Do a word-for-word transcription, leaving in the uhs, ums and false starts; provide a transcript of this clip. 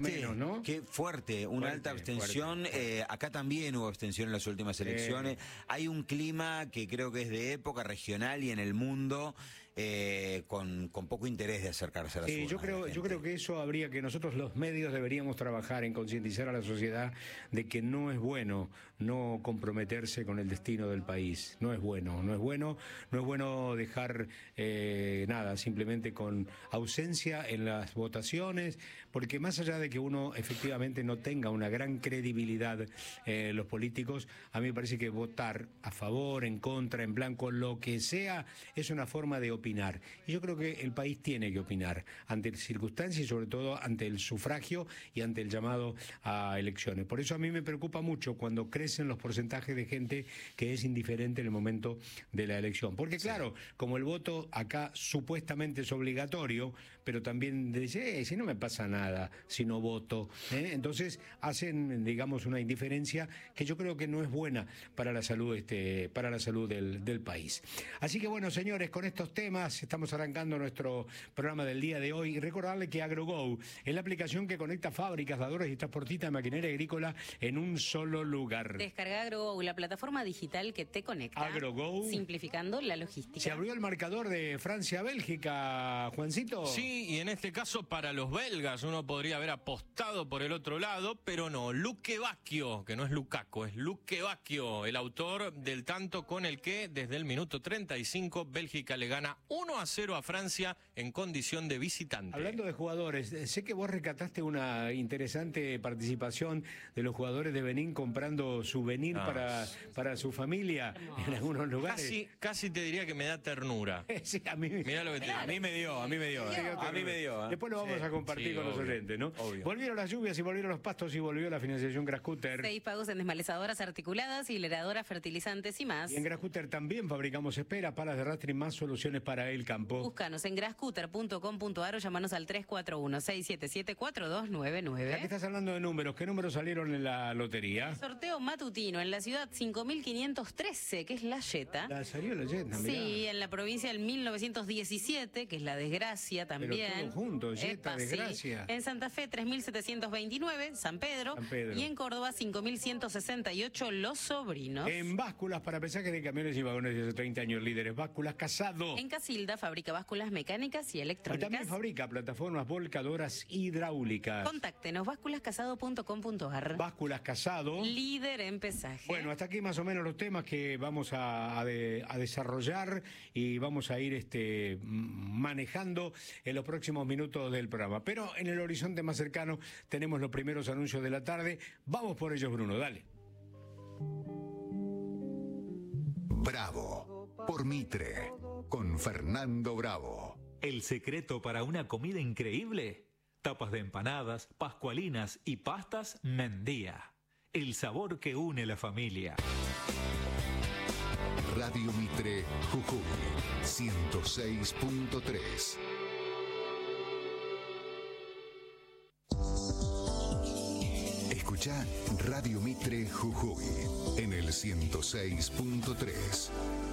menos, ¿no? Qué fuerte, una Fuerte, alta abstención. fuerte, fuerte. Eh, acá también hubo abstención en las últimas elecciones. Eh. Hay un clima que creo que es de época regional y en el mundo eh, con, con poco interés de acercarse a las Sí, urnas. yo creo, yo creo que eso habría que nosotros los medios deberíamos trabajar en concientizar a la sociedad de que no es bueno no comprometerse con el destino del país. No es bueno, no es bueno, no es bueno dejar eh, nada, simplemente con ausencia en las votaciones, porque más allá de que uno efectivamente no tenga una gran credibilidad eh, los políticos, a mí me parece que votar a favor, en contra, en blanco, lo que sea, es una forma de opinar. Y yo creo que el país tiene que opinar ante circunstancias y sobre todo ante el sufragio y ante el llamado a elecciones. Por eso a mí me preocupa mucho cuando crecen los porcentajes de gente que es indiferente en el momento de la elección. Porque claro, sí, como el voto acá supuestamente es obligatorio, pero también dice, eh, si no me pasa nada, si no voto, ¿eh? Entonces hacen, digamos, una indiferencia que yo creo que no es buena para la salud, este, para la salud del, del país. Así que bueno, señores, con estos temas estamos arrancando nuestro programa del día de hoy. Y recordarle que AgroGo es la aplicación que conecta fábricas, dadores y transportistas de maquinaria agrícola en un solo lugar. Descarga AgroGo, la plataforma digital que te conecta, AgroGo, simplificando la logística. Se abrió el marcador de Francia-Bélgica, Juancito. Sí, y en este caso para los belgas uno podría haber apostado por el otro lado, pero no. Luque Bacchio, que no es Lukaku, es Luque Bacchio, el autor del tanto con el que desde el minuto treinta y cinco Bélgica le gana uno a cero a Francia en condición de visitante. Hablando de jugadores, sé que vos rescataste una interesante participación de los jugadores de Benín comprando souvenir no. para, para su familia no. en algunos lugares. Casi, casi te diría que me da ternura. Sí, a mí, Mirá lo que te, a mí me dio, a mí me dio. dio. A mí me dio. ¿eh? Después lo vamos sí, a compartir sí, con obvio, los oyentes, ¿no? Obvio. Volvieron las lluvias y volvieron los pastos y volvió la financiación Grascutter. Seis pagos en desmalezadoras articuladas, hileradoras, fertilizantes y más. Y en Grascutter también fabricamos esperas, palas de rastre y más soluciones para el campo. Búscanos en grascutter punto com punto ar o llamanos al tres cuatro uno, seis siete siete, cuatro dos nueve nueve. Ya que estás hablando de números, ¿qué números salieron en la lotería? El sorteo matutino en la ciudad cinco mil quinientos trece, que es la Yeta. La salió la Yeta, mirá. Sí, en la provincia del mil novecientos diecisiete, que es la Desgracia también. Pero todo junto, Yeta, Epa, Desgracia. Sí. En Santa Fe tres mil setecientos veintinueve, San Pedro, San Pedro. Y en Córdoba cinco mil ciento sesenta y ocho, Los Sobrinos. En básculas para pesajes de camiones y vagones de hace treinta años líderes, Básculas Casado. En Casilda fabrica básculas mecánicas y electrónicas. Y también fabrica plataformas volcadoras hidráulicas. Contáctenos, básculas casado punto com punto ar. Básculas Casado. Líder en pesaje. Bueno, hasta aquí más o menos los temas que vamos a, a, de, a desarrollar y vamos a ir este, manejando en los próximos minutos del programa. Pero en el horizonte más cercano tenemos los primeros anuncios de la tarde. Vamos por ellos, Bruno, dale. Bravo, por Mitre, con Fernando Bravo. El secreto para una comida increíble: tapas de empanadas, pascualinas y pastas Mendía. El sabor que une la familia. Radio Mitre, Jujuy, ciento seis punto tres. Escucha Radio Mitre Jujuy en el ciento seis punto tres.